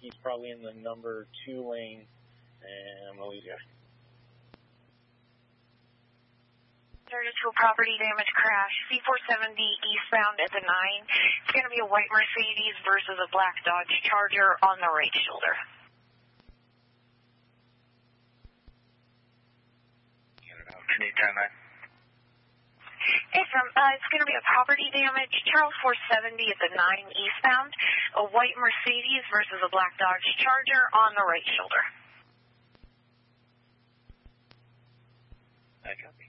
He's probably in the number 2 lane, and I'm going to leave you. There's a property damage crash, C470 eastbound at the 9. It's going to be a white Mercedes versus a black Dodge Charger on the right shoulder. Need 10-9. Hey, it's going to be a property damage, Charles 470 at the 9 eastbound, a white Mercedes versus a black Dodge Charger on the right shoulder. I got